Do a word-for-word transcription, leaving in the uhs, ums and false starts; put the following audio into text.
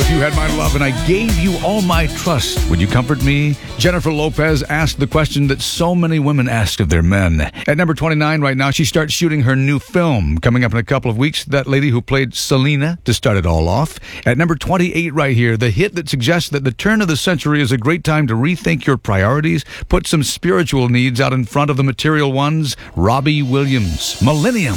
You had my love and I gave you all my trust. Would you comfort me? Jennifer Lopez asked the question that so many women ask of their men. At number twenty-nine right now, she starts shooting her new film. Coming up in a couple of weeks, that lady who played Selena to start it all off. At number twenty-eight right here, the hit that suggests that the turn of the century is a great time to rethink your priorities, put some spiritual needs out in front of the material ones, Robbie Williams, Millennium.